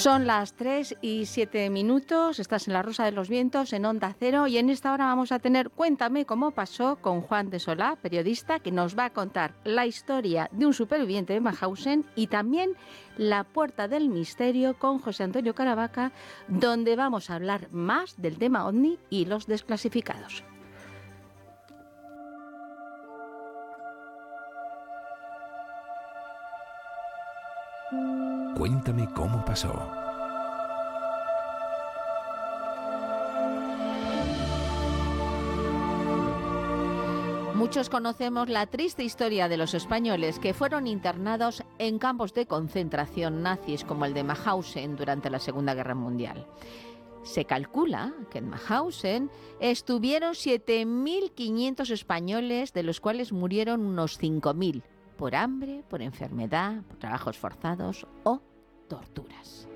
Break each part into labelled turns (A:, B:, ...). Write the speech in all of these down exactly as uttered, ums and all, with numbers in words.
A: Son las tres y siete minutos, estás en La Rosa de los Vientos, en Onda Cero, y en esta hora vamos a tener Cuéntame cómo pasó con Juan de Solá, periodista, que nos va a contar la historia de un superviviente de Mauthausen, y también La Puerta del Misterio con José Antonio Caravaca, donde vamos a hablar más del tema ovni y los desclasificados.
B: Cuéntame cómo pasó.
A: Muchos conocemos la triste historia de los españoles que fueron internados en campos de concentración nazis como el de Mauthausen durante la Segunda Guerra Mundial. Se calcula que en Mauthausen estuvieron siete mil quinientos españoles, de los cuales murieron unos cinco mil por hambre, por enfermedad, por trabajos forzados o torturas.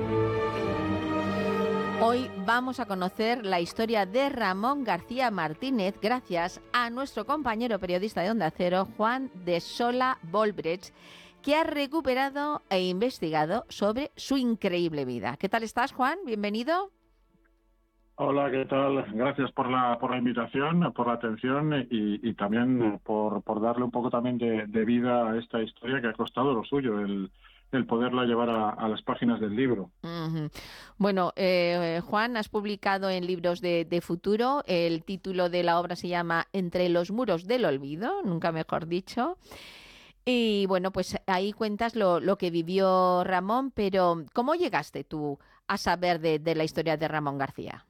A: Hoy vamos a conocer la historia de Ramón García Martínez gracias a nuestro compañero periodista de Onda Cero, Juan de Solá Volbrecht, que ha recuperado e investigado sobre su increíble vida. ¿Qué tal estás, Juan? Bienvenido.
C: Hola, ¿qué tal? Gracias por la por la invitación, por la atención y, y también por, por darle un poco también de, de vida a esta historia que ha costado lo suyo, el, el poderla llevar a, a las páginas del libro.
A: Uh-huh. Bueno, eh, Juan, has publicado en Libros de, de Futuro. El título de la obra se llama Entre los muros del olvido, nunca mejor dicho. Y bueno, pues ahí cuentas lo, lo que vivió Ramón, pero ¿cómo llegaste tú a saber de, de la historia de Ramón García?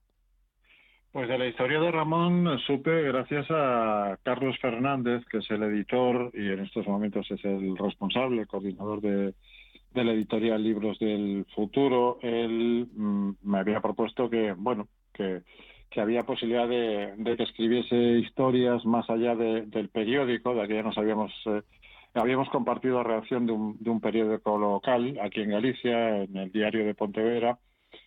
C: Pues de la historia de Ramón supe gracias a Carlos Fernández, que es el editor y en estos momentos es el responsable, el coordinador de, de la editorial Libros del Futuro. Él mmm, me había propuesto que, bueno, que, que había posibilidad de, de que escribiese historias más allá de, del periódico, de aquella nos habíamos... Eh, Habíamos compartido la redacción de un, de un periódico local aquí en Galicia, en el diario de Pontevedra,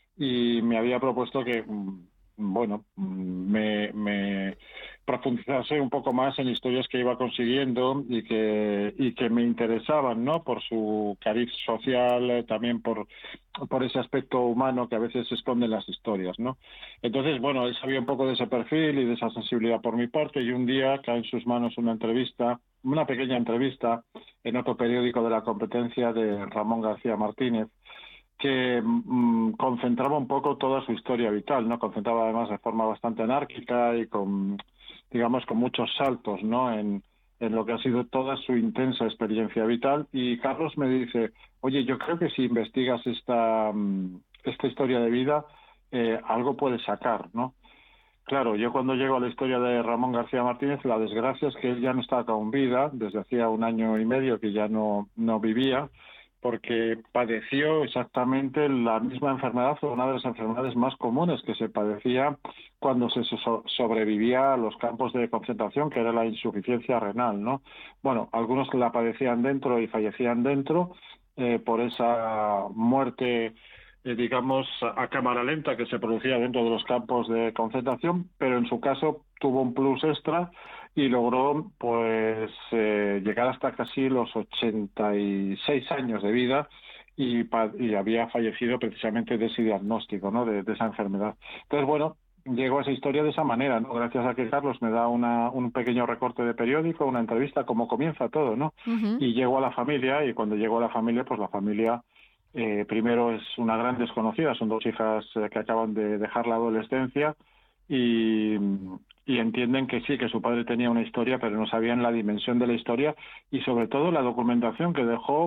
C: y me había propuesto que, bueno, me, me profundizase un poco más en historias que iba consiguiendo y que y que me interesaban, ¿no? Por su cariz social, también por por ese aspecto humano que a veces se esconde en las historias, ¿no? Entonces, bueno, él sabía un poco de ese perfil y de esa sensibilidad por mi parte, y un día cae en sus manos una entrevista, una pequeña entrevista en otro periódico de la competencia de Ramón García Martínez, que mmm, concentraba un poco toda su historia vital, ¿no? Concentraba además de forma bastante anárquica y con, digamos, con muchos saltos, ¿no? En, en lo que ha sido toda su intensa experiencia vital. Y Carlos me dice, oye, yo creo que si investigas esta, esta historia de vida, eh, algo puedes sacar, ¿no? Claro, yo cuando llego a la historia de Ramón García Martínez, la desgracia es que él ya no está con vida, desde hacía un año y medio que ya no, no vivía, porque padeció exactamente la misma enfermedad, o una de las enfermedades más comunes que se padecía cuando se so- sobrevivía a los campos de concentración, que era la insuficiencia renal, ¿no? Bueno, algunos la padecían dentro y fallecían dentro eh, por esa muerte, eh, digamos, a cámara lenta que se producía dentro de los campos de concentración, pero en su caso tuvo un plus extra y logró pues eh, llegar hasta casi los ochenta y seis años de vida y, pa- y había fallecido precisamente de ese diagnóstico, ¿no? De, de esa enfermedad. Entonces, bueno, llegó a esa historia de esa manera, ¿no? Gracias a que Carlos me da una, un pequeño recorte de periódico, una entrevista, como comienza todo, ¿no?
A: Uh-huh.
C: Y llego a la familia, y cuando llego a la familia, pues la familia eh, primero es una gran desconocida, son dos hijas eh, que acaban de dejar la adolescencia y, y entienden que sí, que su padre tenía una historia, pero no sabían la dimensión de la historia y sobre todo la documentación que dejó